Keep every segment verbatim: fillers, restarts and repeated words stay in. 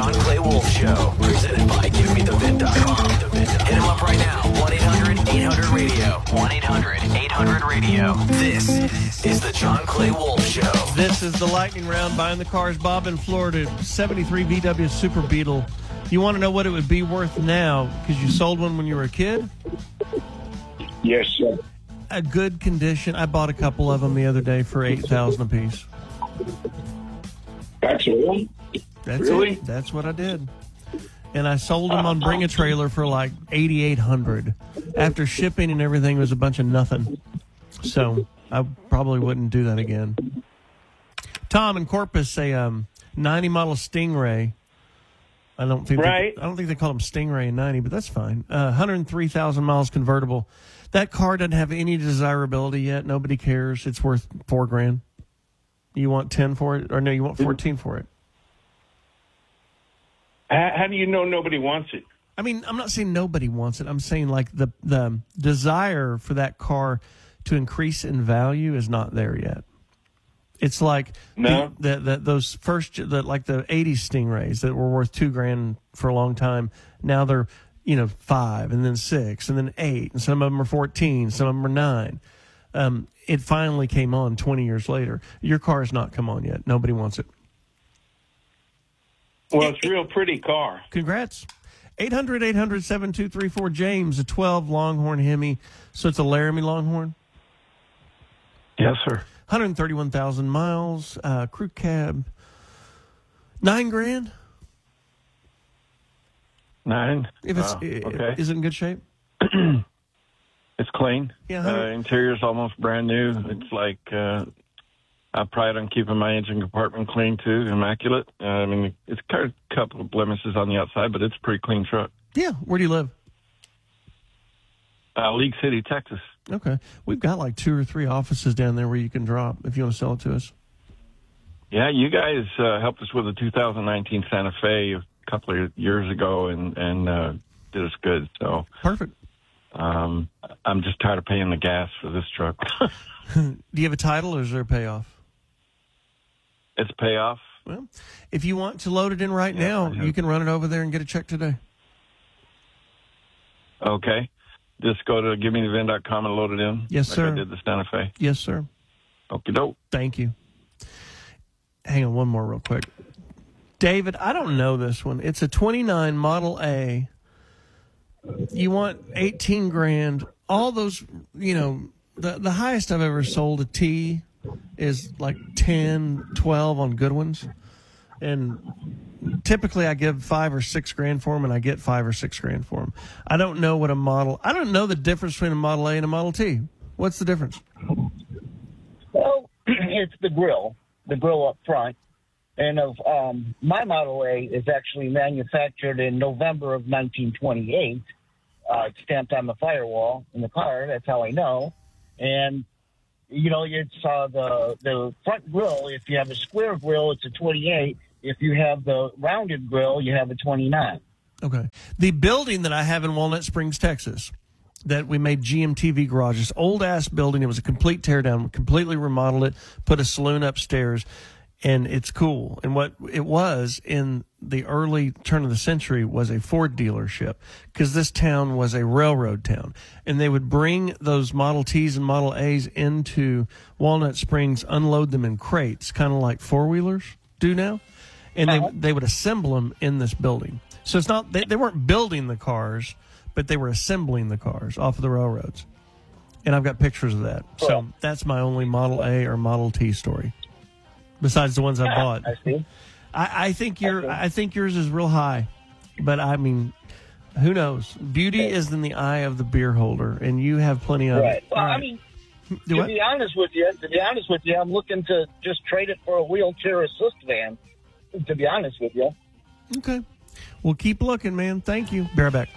John Clay Wolf Show, presented by Give Me The Vin dot com. Hit him up right now, one eight hundred eight hundred radio. one eight hundred eight hundred radio. This is the John Clay Wolf Show. This is the lightning round buying the cars. Bob in Florida, seventy-three V W Super Beetle. You want to know what it would be worth now because you sold one when you were a kid? Yes, sir. A good condition. I bought a couple of them the other day for eight thousand dollars a piece. That's all? That's Really? it. That's what I did. And I sold them on Bring a Trailer for like eighty-eight hundred dollars. After shipping and everything, it was a bunch of nothing. So I probably wouldn't do that again. Tom in Corpus, a um, ninety model Stingray. I don't think right. they, I don't think they call them Stingray in ninety, but that's fine. Uh, one hundred three thousand miles convertible. That car doesn't have any desirability yet. Nobody cares. It's worth four grand. You want ten for it, or no? You want fourteen for it? How, how do you know nobody wants it? I mean, I'm not saying nobody wants it. I'm saying like the the desire for that car to increase in value is not there yet. It's like no. the, the, the those first the, like the eighties Stingrays that were worth two grand for a long time. Now they're you know five and then six and then eight, and some of them are fourteen, some of them are nine. Um, it finally came on twenty years later. Your car has not come on yet. Nobody wants it. Well, it's a real pretty car. Congrats. eight hundred eight hundred seven two three four. James, a twelve Longhorn Hemi. So it's a Laramie Longhorn? Yes, sir. one hundred thirty-one thousand miles, uh, crew cab. Nine grand? Nine. If it's, Wow. Okay. Is it in good shape? It's clean. Yeah. Uh, interior's almost brand new. It's like uh, I pride on keeping my engine compartment clean too, immaculate. Uh, I mean, it's got a couple of blemishes on the outside, but it's a pretty clean truck. Yeah. Where do you live? Uh, League City, Texas. Okay. We've got like two or three offices down there where you can drop if you want to sell it to us. Yeah, you guys uh, helped us with a two thousand nineteen Santa Fe a couple of years ago and and uh, did us good. So perfect. Um, I'm just tired of paying the gas for this truck. Do you have a title or is there a payoff? It's payoff. Well, if you want to load it in right yeah, now, you can run it over there and get a check today. Okay. Just go to give me the vin dot com and load it in. Yes, like sir. I did the Santa Fe. Yes, sir. Okie doke. Thank you. Hang on one more real quick. David, I don't know this one. It's a twenty-nine Model A. You want eighteen grand. All those, you know, the, the highest I've ever sold a T is like ten, twelve on good ones. And typically I give five or six grand for them, and I get five or six grand for them. I don't know what a model, I don't know the difference between a Model A and a Model T. What's the difference? Well, it's the grill, the grill up front. And of um, my Model A is actually manufactured in November of nineteen twenty-eight. Uh, it's stamped on the firewall in the car. That's how I know. And, you know, it's uh, the the front grill. If you have a square grill, it's a twenty-eight. If you have the rounded grill, you have a twenty-nine. Okay. The building that I have in Walnut Springs, Texas, that we made G M T V garages, old-ass building. It was a complete teardown. We completely remodeled it, put a saloon upstairs. And it's cool. And what it was in the early turn of the century was a Ford dealership because this town was a railroad town. And they would bring those Model Ts and Model As into Walnut Springs, unload them in crates, kind of like four-wheelers do now. And they they would assemble them in this building. So it's not they, they weren't building the cars, but they were assembling the cars off of the railroads. And I've got pictures of that. So that's my only Model A or Model T story. Besides the ones I bought, I see. I, I think your I, I think yours is real high, but I mean, who knows? Beauty is in the eye of the beer holder, and you have plenty of right. it. Well, right. I mean, Do to what? be honest with you, to be honest with you, I'm looking to just trade it for a wheelchair assist van. To be honest with you. Okay, well, keep looking, man. Thank you. Be right back.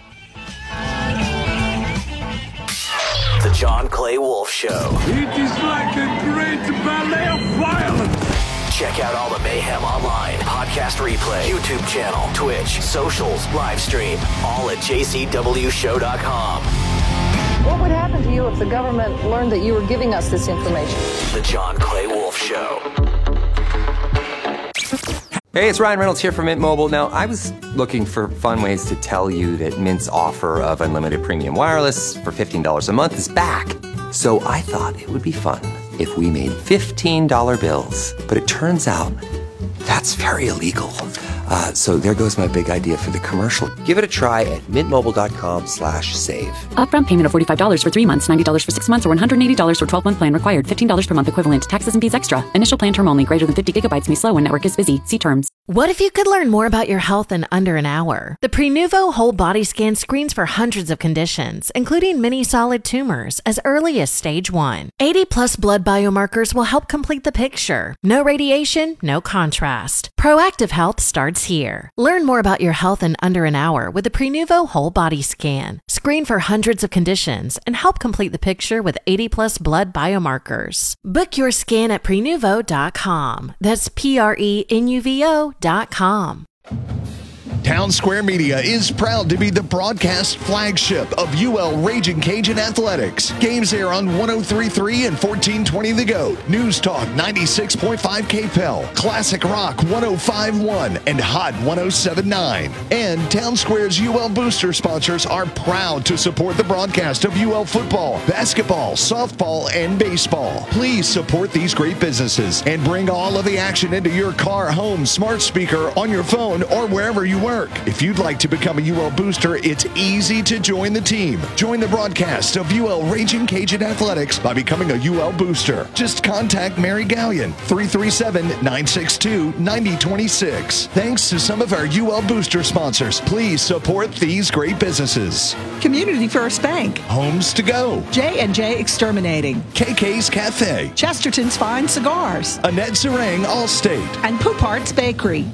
The John Clay Wolf Show. It is like a great ballet of violence. Check out all the mayhem online. Podcast replay, YouTube channel, Twitch, socials, live stream, all at j c w show dot com. What would happen to you if the government learned that you were giving us this information? The John Clay Wolf Show. Hey, it's Ryan Reynolds here from Mint Mobile. Now, I was looking for fun ways to tell you that Mint's offer of unlimited premium wireless for fifteen dollars a month is back. So I thought it would be fun if we made fifteen dollar bills. But it turns out that's very illegal. Uh, so there goes my big idea for the commercial. Give it a try at mintmobile.com slash save. Upfront payment of forty-five dollars for three months, ninety dollars for six months, or one hundred eighty dollars for twelve-month plan required. fifteen dollars per month equivalent. Taxes and fees extra. Initial plan term only. Greater than fifty gigabytes may slow when network is busy. See terms. What if you could learn more about your health in under an hour? The Prenuvo Whole Body Scan screens for hundreds of conditions, including many solid tumors, as early as stage one. eighty plus blood biomarkers will help complete the picture. No radiation, no contrast. Proactive health starts here. Learn more about your health in under an hour with the Prenuvo Whole Body Scan. Screen for hundreds of conditions and help complete the picture with eighty plus blood biomarkers. Book your scan at prenuvo dot com. That's P R E N U V O dot com. Town Square Media is proud to be the broadcast flagship of U L Raging Cajun Athletics. Games air on one oh three point three and fourteen twenty The Goat, News Talk ninety-six point five K P E L, Classic Rock one oh five point one, and Hot one oh seven point nine. And Town Square's U L Booster sponsors are proud to support the broadcast of U L football, basketball, softball, and baseball. Please support these great businesses and bring all of the action into your car, home, smart speaker, on your phone, or wherever you work. If you'd like to become a U L Booster, it's easy to join the team. Join the broadcast of U L Raging Cajun Athletics by becoming a U L Booster. Just contact Mary Gallion, three three seven, nine six two, nine oh two six. Thanks to some of our U L Booster sponsors, please support these great businesses. Community First Bank. Homes to Go. J and J Exterminating. K K's Cafe. Chesterton's Fine Cigars. Annette Serang Allstate. And Poupart's Bakery.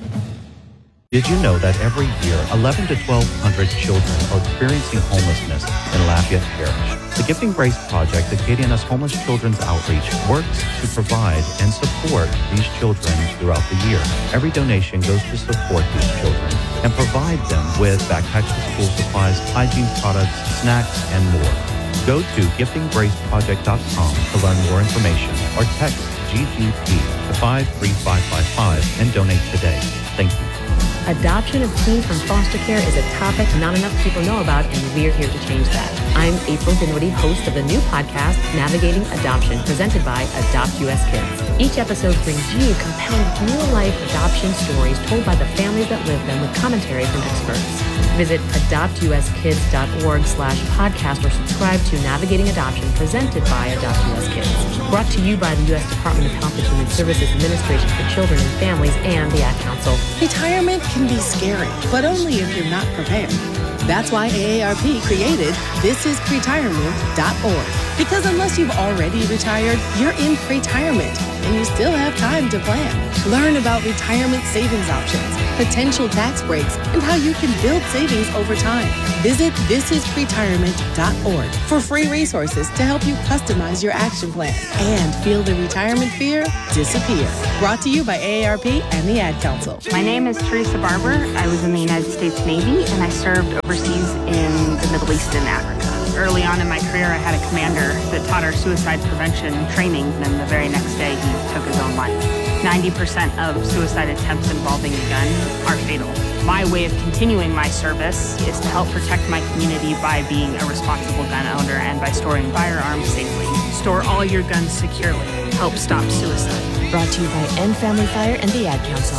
Did you know that every year, eleven to twelve hundred children are experiencing homelessness in Lafayette Parish? The Gifting Grace Project, Acadiana's Homeless Children's Outreach, works to provide and support these children throughout the year. Every donation goes to support these children and provide them with backpacks for school supplies, hygiene products, snacks, and more. Go to gifting grace project dot com to learn more information or text G G P to five three five five five and donate today. Thank you. Adoption of teens from foster care is a topic not enough people know about, and we're here to change that. I'm April Dinwiddie, host of the new podcast, Navigating Adoption, presented by Adopt U S Kids. Each episode brings you compelling real-life adoption stories told by the families that live them with commentary from experts. Visit adopt u s kids dot org slash podcast or subscribe to Navigating Adoption, presented by Adopt U S Kids. Brought to you by the U S Department of Health and Human Services Administration for Children and Families and the Ad Council. Retirement can be scary, but only if you're not prepared. That's why A A R P created this is pretirement dot org. Because unless you've already retired, you're in pretirement and you still have time to plan. Learn about retirement savings options, potential tax breaks, and how you can build savings over time. Visit this is pretirement dot org for free resources to help you customize your action plan and feel the retirement fear disappear. Brought to you by A A R P and the Ad Council. My name is Teresa Barber. I was in the United States Navy and I served overseas in the Middle East and Africa. Early on in my career, I had a commander that taught our suicide prevention training, and then the very next day he took his own life. ninety percent of suicide attempts involving a gun are fatal. My way of continuing my service is to help protect my community by being a responsible gun owner and by storing firearms safely. Store all your guns securely. Help stop suicide. Brought to you by End Family Fire and the Ad Council.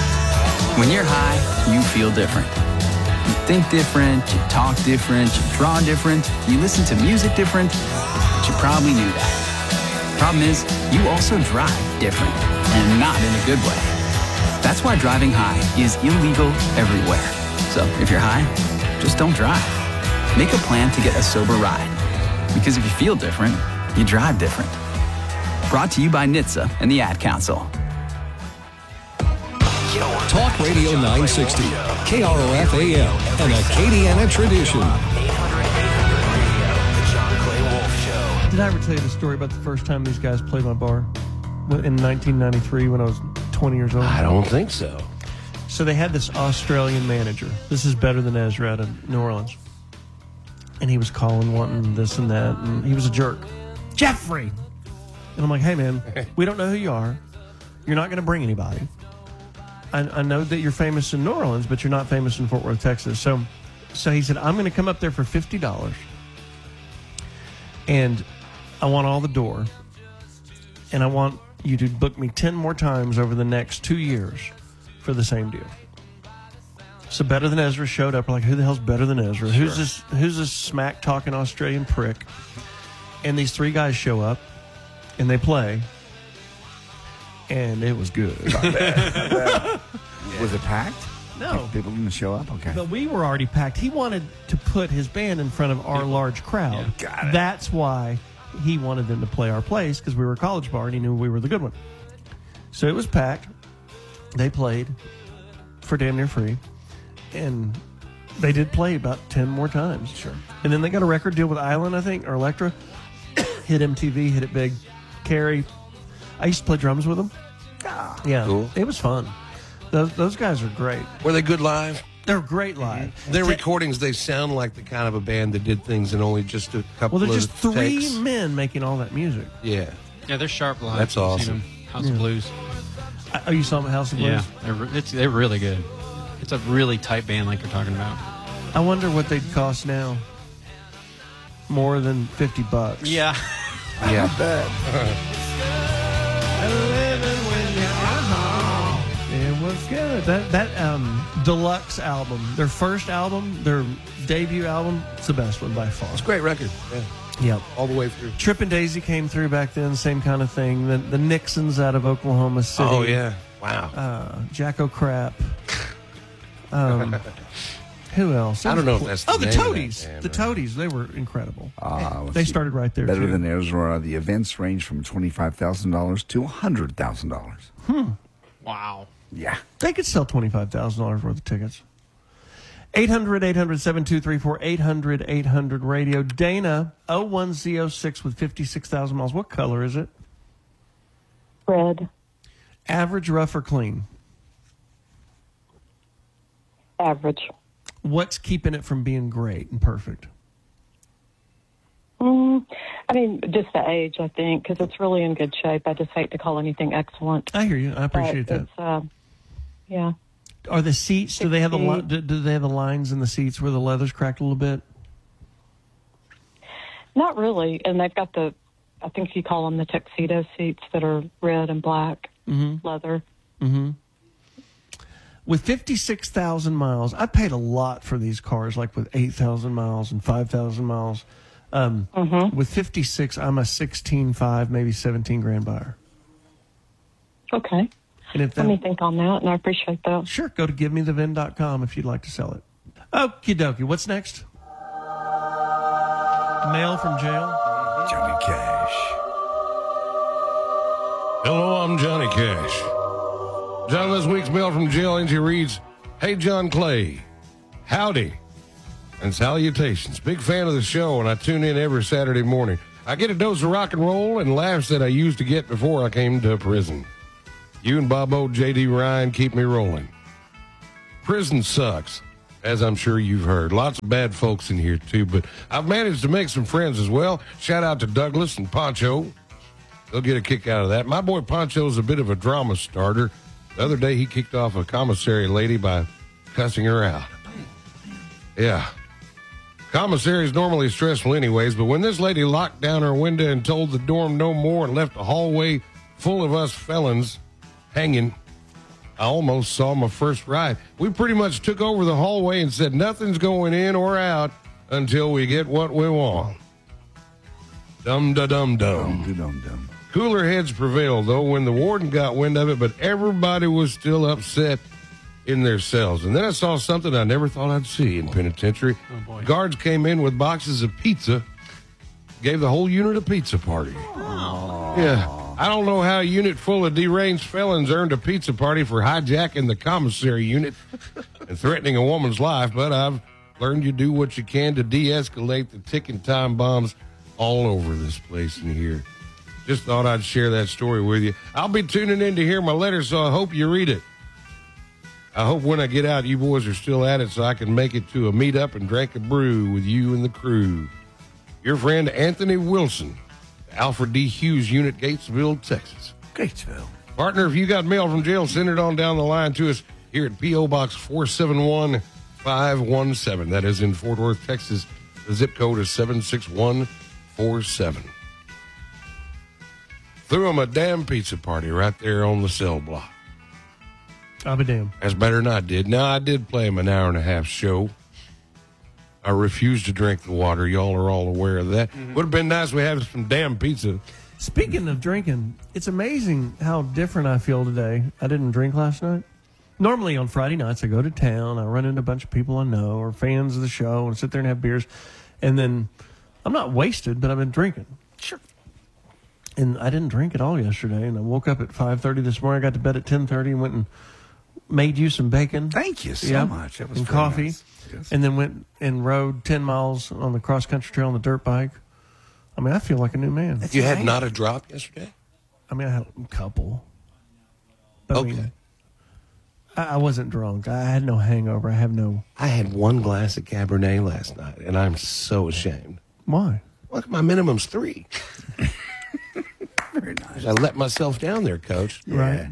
When you're high, you feel different. You think different, you talk different, you draw different, you listen to music different, but you probably knew that. Problem is, you also drive different, and not in a good way. That's why driving high is illegal everywhere. So if you're high, just don't drive. Make a plan to get a sober ride. Because if you feel different, you drive different. Brought to you by N H T S A and the Ad Council. Talk Radio nine sixty, K R O F A M, an Acadiana tradition. Did I ever tell you the story about the first time these guys played my bar? In nineteen ninety-three when I was twenty years old? I don't think so. So they had this Australian manager. This is Better Than Ezra out of New Orleans. And he was calling, wanting this and that, and he was a jerk. Jeffrey! And I'm like, hey man, we don't know who you are. You're not going to bring anybody. I, I know that you're famous in New Orleans, but you're not famous in Fort Worth, Texas. So, so he said, I'm going to come up there for fifty dollars, and I want all the door, and I want you to book me ten more times over the next two years for the same deal. So Better Than Ezra showed up. We're like, who the hell's Better Than Ezra? Sure. Who's this? Who's this smack talking Australian prick? And these three guys show up, and they play, and it was good. Not bad. Not bad. Was it packed? No. People didn't show up? Okay. But we were already packed. He wanted to put his band in front of our large crowd. Yeah. Got it. That's why he wanted them to play our place, because we were a college bar, and he knew we were the good one. So it was packed. They played for damn near free. And they did play about ten more times. Sure. And then they got a record deal with Island, I think, or Elektra. Hit M T V, hit it big. Carrie. I used to play drums with them. Ah, yeah. Cool. It was fun. Those, those guys are great. Were they good live? They're great live. Mm-hmm. Their recordings, they sound like the kind of a band that did things in only just a couple Well, of they're just three takes. men making all that music. Yeah. Yeah, they're sharp live. That's I've seen awesome. them. House Yeah. of Blues. I, oh, you saw them at House of Blues? Yeah, they're, re- it's, they're really good. It's a really tight band like you're talking about. I wonder what they'd cost now. More than fifty bucks. Yeah. Yeah. It was good. That that um, deluxe album, their first album, their debut album, it's the best one by far. It's a great record. Yeah. Yep. All the way through. Tripp and Daisy came through back then, same kind of thing. The, the Nixons out of Oklahoma City. Oh, yeah. Wow. Uh, Jack O'Crap. Um, who else? I don't know if that's the Oh, the name of that Toadies. band, The right? Toadies. They were incredible. Uh, let's they see. started right there, Better too. Than Ezra. The events range from twenty-five thousand dollars to one hundred thousand dollars. Hmm. Wow. Yeah. They could sell twenty-five thousand dollars worth of tickets. eight hundred, eight hundred, seven two three four, eight hundred, eight hundred radio. Dana, oh one Z oh six with fifty-six thousand miles. What color is it? Red. Average, rough, or clean? Average. What's keeping it from being great and perfect? Mm, I mean, just the age, I think, because it's really in good shape. I just hate to call anything excellent. I hear you. I appreciate But that. It's, uh, yeah. Are the seats, do they have the li- sixty. do, do they have the lines in the seats where the leather's cracked a little bit? Not really. And they've got the, I think you call them the tuxedo seats that are red and black Mm-hmm. leather. Mm-hmm. With fifty-six thousand miles, I paid a lot for these cars, like with eight thousand miles and five thousand miles. Um, Mm-hmm. With fifty-six, I'm a sixteen five, maybe seventeen grand buyer. Okay. And if that, Let me think on that, and I appreciate that. Sure, go to give me the vin dot com if you'd like to sell it. Okie dokie. What's next? Mail from jail. Johnny Cash. Hello, I'm Johnny Cash. John, this week's mail from jail entry reads, Hey, John Clay. Howdy and salutations. Big fan of the show, and I tune in every Saturday morning. I get a dose of rock and roll and laughs that I used to get before I came to prison. You and Bobo, J D Ryan keep me rolling. Prison sucks, as I'm sure you've heard. Lots of bad folks in here, too, but I've managed to make some friends as well. Shout out to Douglas and Poncho. They'll get a kick out of that. My boy Poncho's a bit of a drama starter. The other day, he kicked off a commissary lady by cussing her out. Yeah. Commissary is normally stressful anyways, but when this lady locked down her window and told the dorm no more and left a hallway full of us felons hanging, I almost saw my first ride. We pretty much took over the hallway and said nothing's going in or out until we get what we want. Dum-da-dum-dum. Dum-da-dum-dum. Cooler heads prevailed, though, when the warden got wind of it, but everybody was still upset in their cells. And then I saw something I never thought I'd see in penitentiary. Oh, boy. Guards came in with boxes of pizza, gave the whole unit a pizza party. Oh. Yeah. I don't know how a unit full of deranged felons earned a pizza party for hijacking the commissary unit and threatening a woman's life, but I've learned you do what you can to de-escalate the ticking time bombs all over this place in here. Just thought I'd share that story with you. I'll be tuning in to hear my letter, so I hope you read it. I hope when I get out, you boys are still at it so I can make it to a meetup and drink a brew with you and the crew. Your friend Anthony Wilson, Alfred D. Hughes Unit, Gatesville, Texas. Gatesville. Partner, if you got mail from jail, send it on down the line to us here at P O. Box four seven one five one seven. That is in Fort Worth, Texas. The zip code is seven six one four seven. Threw them a damn pizza party right there on the cell block. I'll be damned. That's better than I did. Now, I did play him an hour and a half show. I refused to drink the water. Y'all are all aware of that. Mm-hmm. Would have been nice if we had some damn pizza. Speaking of drinking, it's amazing how different I feel today. I didn't drink last night. Normally on Friday nights, I go to town. I run into a bunch of people I know or fans of the show and sit there and have beers. And then I'm not wasted, but I've been drinking. Sure. And I didn't drink at all yesterday. And I woke up at five thirty this morning. I got to bed at ten thirty and went and made you some bacon. Thank you so yep. much. That was and very coffee. Nice. Yes. And then went and rode ten miles on the cross-country trail on the dirt bike. I mean, I feel like a new man. That's you had not a drop yesterday? I mean, I had a couple. But okay. I, mean, I, I wasn't drunk. I had no hangover. I have no... I had one glass of Cabernet last night, and I'm so ashamed. Why? Well, my minimum's three. Very nice. I let myself down there, Coach. Yeah. Right.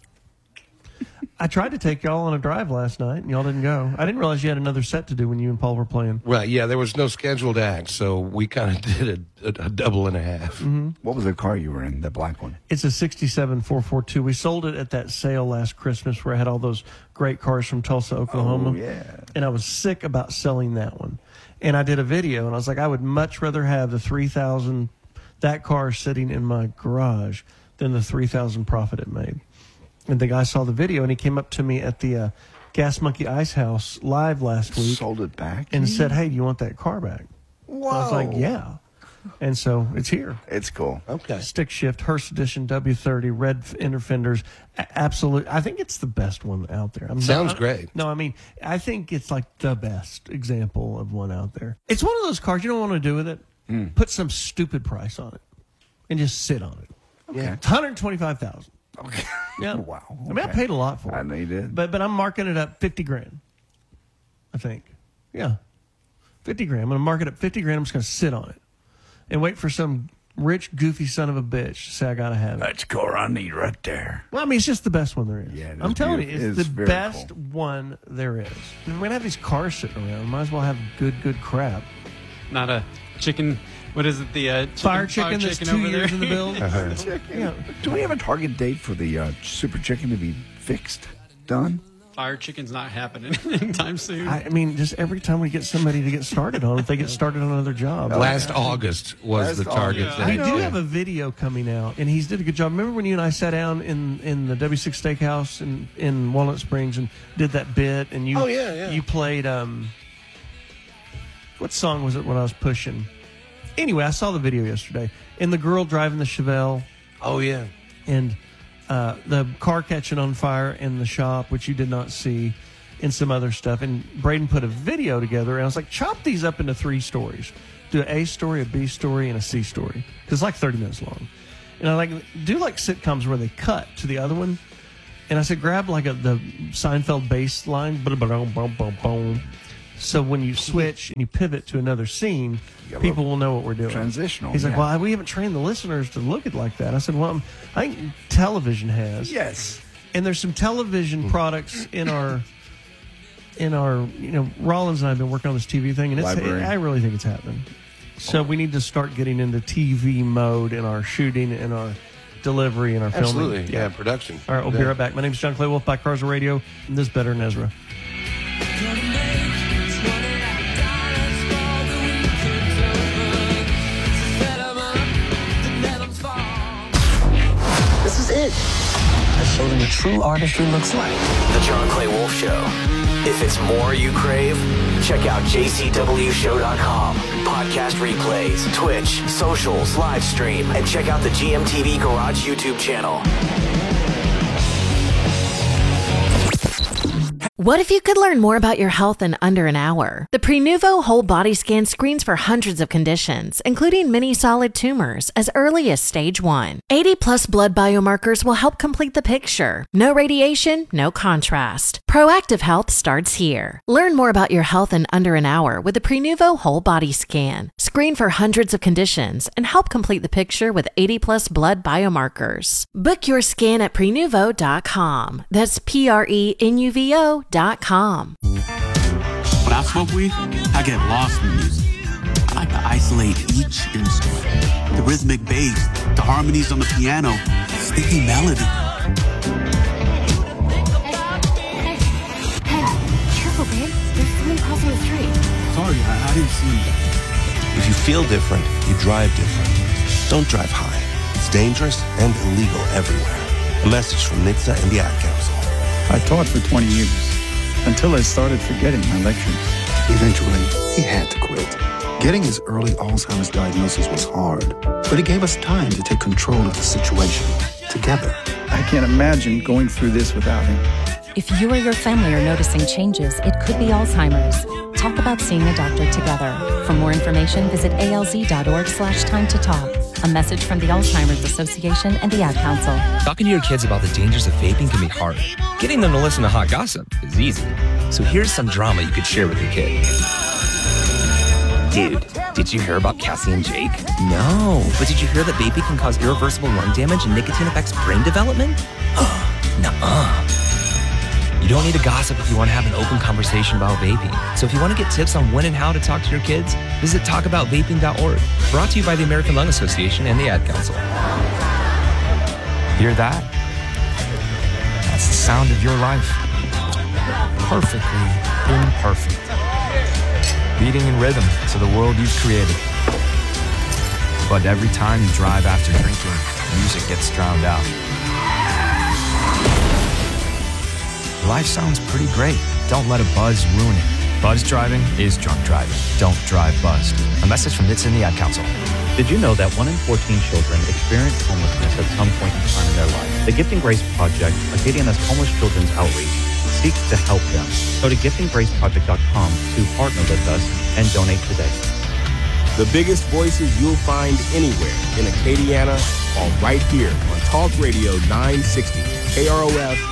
I tried to take y'all on a drive last night, and y'all didn't go. I didn't realize you had another set to do when you and Paul were playing. Right, yeah, there was no scheduled act, so we kind of did a, a, a double and a half. Mm-hmm. What was the car you were in, the black one? It's a sixty-seven four forty-two. We sold it at that sale last Christmas where I had all those great cars from Tulsa, Oklahoma. Oh, yeah. And I was sick about selling that one. And I did a video, and I was like, I would much rather have the three thousand, that car sitting in my garage, than the three thousand profit it made. And the guy saw the video, and he came up to me at the uh, Gas Monkey Ice House live last week. Sold it back? And said, hey, do you want that car back? Whoa. I was like, yeah. And so it's here. It's cool. Okay. Stick shift, Hearst Edition, W thirty, red inner fenders. A- absolute. I think it's the best one out there. I'm Sounds not, great. No, I mean, I think it's like the best example of one out there. It's one of those cars you don't want to do with it. Mm. Put some stupid price on it and just sit on it. Okay. It's one hundred twenty-five thousand dollars. Okay. Yeah. Wow. Okay. I mean, I paid a lot for it. I know you did. But but I'm marking it up fifty grand. I think. Yeah. fifty grand. I'm going to mark it up fifty grand. I'm just going to sit on it and wait for some rich, goofy son of a bitch to say I got to have it. That's a car I need right there. Well, I mean, it's just the best one there is. Yeah, it is I'm telling beautiful. you, It it's is the very best cool. one there is. If we're going to have these cars sitting around, might as well have good, good crap. Not a chicken. What is it? The uh, chicken, Fire chicken that's chicken two over years there? in the build. Uh-huh. Yeah. Do we have a target date for the uh, Super Chicken to be fixed, done? Fire chicken's not happening anytime soon. I mean, just every time we get somebody to get started on it, they get started on another job. Last August was Last the target August. date. We do Yeah. have a video coming out, and he's did a good job. Remember when you and I sat down in, in the W six Steakhouse in, in Walnut Springs and did that bit, and you Oh, yeah, yeah. you played um, what song was it when I was pushing? Anyway, I saw the video yesterday, and the girl driving the Chevelle, Oh, yeah. and uh, the car catching on fire in the shop, which you did not see, and some other stuff. And Braden put a video together, and I was like, chop these up into three stories. Do an A story, a B story, and a C story. Because it's like thirty minutes long. And I like do like sitcoms where they cut to the other one. And I said, grab like a, the Seinfeld bass line, boom, boom, boom, boom, boom. So when you switch and you pivot to another scene, people will know what we're doing. Transitional. He's like, yeah. well, we haven't trained the listeners to look at it like that. I said, well, I think television has. Yes. And there's some television products in our, in our, you know, Rollins and I have been working on this T V thing, and it's, Library. I really think it's happening. So we need to start getting into T V mode in our shooting and our delivery and our filming. Absolutely. Yeah, production. All right, we'll be Yeah. right back. My name is John Clay Wolf, Black Cars Radio, and this is Better than Ezra. This is it. I showed him what true artistry looks like. The John Clay Wolf Show. If it's more you crave, check out j c w show dot com. Podcast replays, Twitch, socials, live stream, and check out the G M T V Garage YouTube channel. What if you could learn more about your health in under an hour? The Prenuvo Whole Body Scan screens for hundreds of conditions, including many solid tumors, as early as stage one. eighty plus blood biomarkers will help complete the picture. No radiation, no contrast. Proactive Health starts here. Learn more about your health in under an hour with the Prenuvo Whole Body Scan. Screen for hundreds of conditions and help complete the picture with eighty plus blood biomarkers. Book your scan at prenuvo dot com. That's P R E N U V O dot com. When I smoke weed, I get lost in music. I like to isolate each instrument. The rhythmic bass, the harmonies on the piano, sticky melody. Careful, babe. There's someone crossing the street. Sorry, I, I didn't see you. If you feel different, you drive different. Don't drive high. It's dangerous and illegal everywhere. A message from N H T S A and the Ad Council. I taught for twenty years, until I started forgetting my lectures. Eventually, he had to quit. Getting his early Alzheimer's diagnosis was hard, but it gave us time to take control of the situation together. I can't imagine going through this without him. If you or your family are noticing changes, it could be Alzheimer's. Talk about seeing a doctor together. For more information, visit alz.org slash time to talk. A message from the Alzheimer's Association and the Ad Council. Talking to your kids about the dangers of vaping can be hard. Getting them to listen to hot gossip is easy. So here's some drama you could share with your kid. Dude, did you hear about Cassie and Jake? No, but did you hear that vaping can cause irreversible lung damage and nicotine affects brain development? Nuh-uh. You don't need to gossip if you want to have an open conversation about vaping. So if you want to get tips on when and how to talk to your kids, visit talk about vaping dot org. Brought to you by the American Lung Association and the Ad Council. Hear that? That's the sound of your life. Perfectly imperfect. Beating in rhythm to the world you've created. But every time you drive after drinking, music gets drowned out. Life sounds pretty great. Don't let a buzz ruin it. Buzz driving is drunk driving. Don't drive buzzed. A message from N H T S A and the Ad Council. Did you know that one in fourteen children experience homelessness at some point in time in their life? The Gifting Grace Project, Acadiana's homeless children's outreach, seeks to help them. Go to gifting grace project dot com to partner with us and donate today. The biggest voices you'll find anywhere in Acadiana are right here on Talk Radio nine sixty, K R O F